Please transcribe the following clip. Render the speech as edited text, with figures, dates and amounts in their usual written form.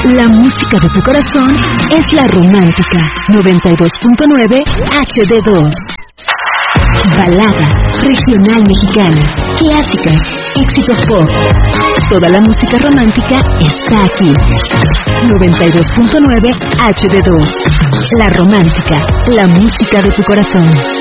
La música de tu corazón es La Romántica, 92.9 HD2. Balada, regional mexicana, clásicas, éxitos pop. Toda la música romántica está aquí. 92.9 HD2. La Romántica, la música de tu corazón.